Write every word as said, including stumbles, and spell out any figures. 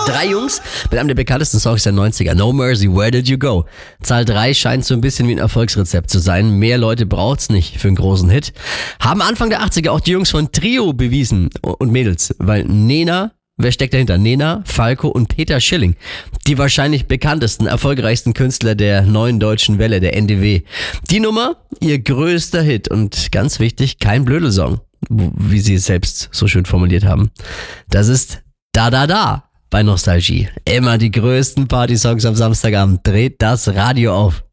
Drei Jungs mit einem der bekanntesten Songs der neunziger. No Mercy, Where Did You Go? Zahl drei scheint so ein bisschen wie ein Erfolgsrezept zu sein. Mehr Leute braucht's nicht für einen großen Hit. Haben Anfang der achtziger auch die Jungs von Trio bewiesen und Mädels, weil Nena, wer steckt dahinter? Nena, Falco und Peter Schilling. Die wahrscheinlich bekanntesten, erfolgreichsten Künstler der neuen deutschen Welle, der N D W. Die Nummer, ihr größter Hit und ganz wichtig, kein Blödelsong, wie sie es selbst so schön formuliert haben. Das ist Da Da Da bei Nostalgie. Immer die größten Partysongs am Samstagabend. Dreht das Radio auf.